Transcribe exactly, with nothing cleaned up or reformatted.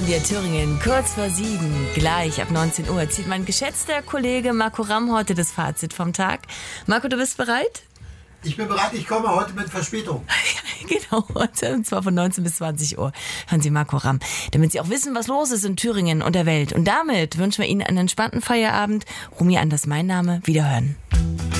hören wir Thüringen kurz vor sieben. Gleich ab neunzehn Uhr zieht mein geschätzter Kollege Marco Ramm heute das Fazit vom Tag. Marco, du bist bereit? Ich bin bereit, ich komme heute mit Verspätung. Genau, heute, und zwar von neunzehn bis zwanzig Uhr. Hören Sie Marco Ramm, damit Sie auch wissen, was los ist in Thüringen und der Welt. Und damit wünschen wir Ihnen einen entspannten Feierabend. Rumi Anders, mein Name. Wiederhören.